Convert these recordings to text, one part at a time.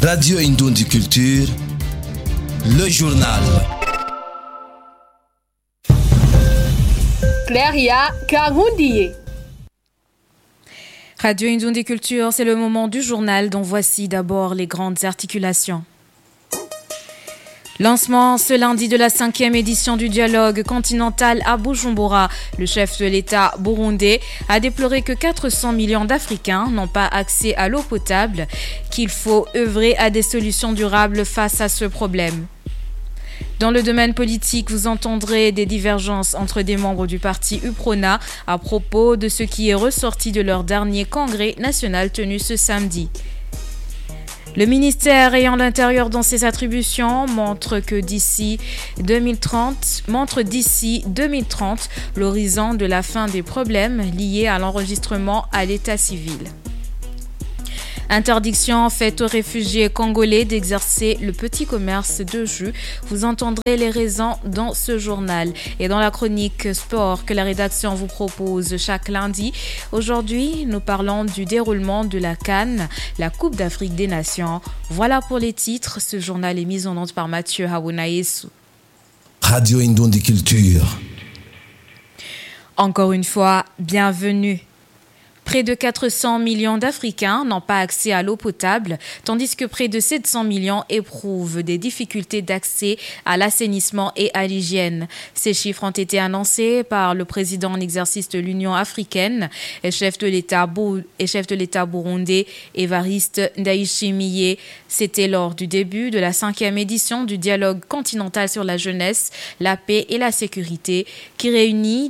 Radio Indoundi Culture, le journal. Claria Kagoundié. Radio Indoundi Culture, c'est le moment du journal dont voici d'abord les grandes articulations. Lancement ce lundi de la 5e édition du dialogue continental à Bujumbura. Le chef de l'État burundais a déploré que 400 millions d'Africains n'ont pas accès à l'eau potable, qu'il faut œuvrer à des solutions durables face à ce problème. Dans le domaine politique, vous entendrez des divergences entre des membres du parti UPRONA à propos de ce qui est ressorti de leur dernier congrès national tenu ce samedi. Le ministère ayant l'intérieur dans ses attributions montre d'ici 2030 l'horizon de la fin des problèmes liés à l'enregistrement à l'état civil. Interdiction faite aux réfugiés congolais d'exercer le petit commerce de jus. Vous entendrez les raisons dans ce journal. Et dans la chronique sport que la rédaction vous propose chaque lundi, aujourd'hui, nous parlons du déroulement de la CAN, la Coupe d'Afrique des Nations. Voilà pour les titres. Ce journal est mis en onde par Mathieu Haounaïsou. Radio Indoundi Culture. Encore une fois, bienvenue. Près de 400 millions d'Africains n'ont pas accès à l'eau potable, tandis que près de 700 millions éprouvent des difficultés d'accès à l'assainissement et à l'hygiène. Ces chiffres ont été annoncés par le président en exercice de l'Union africaine et chef de l'État burundais, Évariste Ndayishimiye. C'était lors du début de la 5e édition du dialogue continental sur la jeunesse, la paix et la sécurité, qui réunit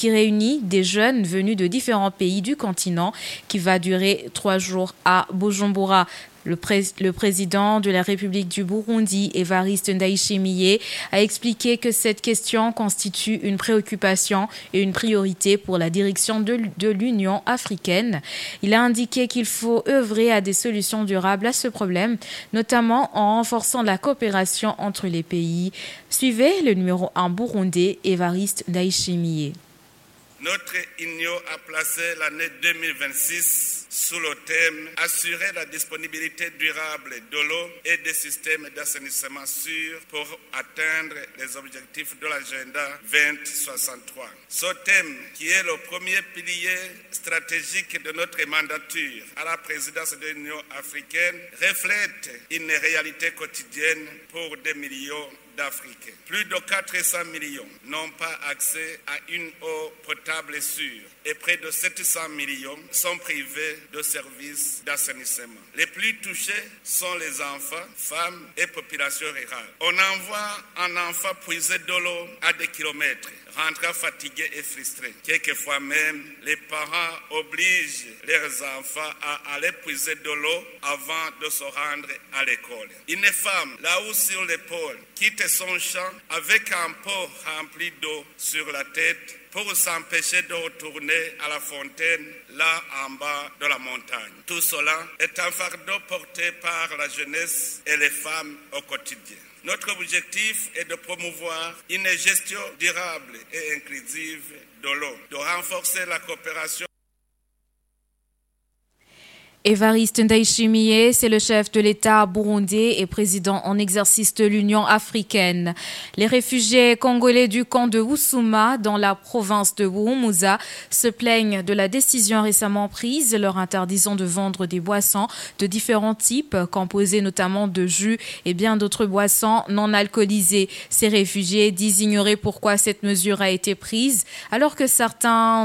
des jeunes venus de différents pays du continent, qui va durer 3 jours à Bujumbura. Le président de la République du Burundi, Évariste Ndayishimiye, a expliqué que cette question constitue une préoccupation et une priorité pour la direction de l'Union africaine. Il a indiqué qu'il faut œuvrer à des solutions durables à ce problème, notamment en renforçant la coopération entre les pays. Suivez le numéro 1 burundais, Évariste Ndayishimiye. Notre union a placé l'année 2026 sous le thème « Assurer la disponibilité durable de l'eau et des systèmes d'assainissement sûrs pour atteindre les objectifs de l'agenda 2063 ». Ce thème, qui est le premier pilier stratégique de notre mandature à la présidence de l'Union africaine, reflète une réalité quotidienne pour des millions d'Africains. Plus de 400 millions n'ont pas accès à une eau potable et sûre et près de 700 millions sont privés de services d'assainissement. Les plus touchés sont les enfants, femmes et populations rurales. On envoie un enfant puiser de l'eau à des kilomètres, rentrant fatigué et frustré. Quelquefois même, les parents obligent leurs enfants à aller puiser de l'eau avant de se rendre à l'école. Une femme, là-haut sur l'épaule, quitte son champ avec un pot rempli d'eau sur la tête pour s'empêcher de retourner à la fontaine là en bas de la montagne. Tout cela est un fardeau porté par la jeunesse et les femmes au quotidien. Notre objectif est de promouvoir une gestion durable et inclusive de l'eau, de renforcer la coopération. Évariste Ndayishimiye, c'est le chef de l'État burundais et président en exercice de l'Union africaine. Les réfugiés congolais du camp de Ousouma, dans la province de Buhumuza, se plaignent de la décision récemment prise leur interdisant de vendre des boissons de différents types, composées notamment de jus et bien d'autres boissons non alcoolisées. Ces réfugiés disent ignorer pourquoi cette mesure a été prise, alors que certains